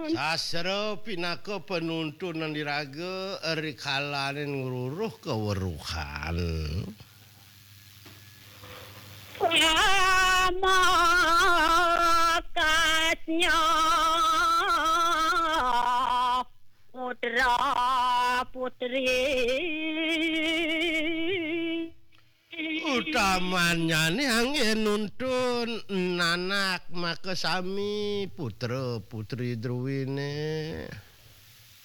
Sastra pinaka penuntunan diraga rikalanen ngururuh keweruhan. Makasnya putra putri Utamanya nih angin nuntun anak maka sami putra putri druwine.